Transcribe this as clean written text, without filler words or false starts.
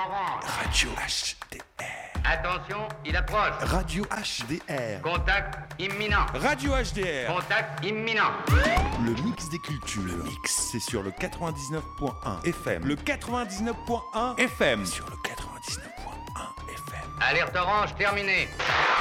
orange. Radio HDR. Attention, il approche. Radio HDR. Contact imminent. Radio HDR. Contact imminent. Le mix des cultures. Le mix, c'est sur le 99.1 FM. Le 99.1 FM. Sur le 99.1 FM. Alerte orange terminée.